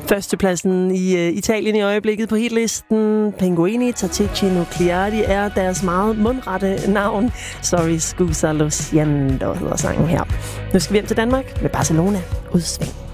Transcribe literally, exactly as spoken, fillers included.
Førstepladsen i uh, Italien i øjeblikket på hitlisten. Pinguini Tattici Nucleari er deres meget mundrette navn. Sorry, scusa lo siento, hedder sangen her. Nu skal vi hjem til Danmark med Barcelona. Udsving.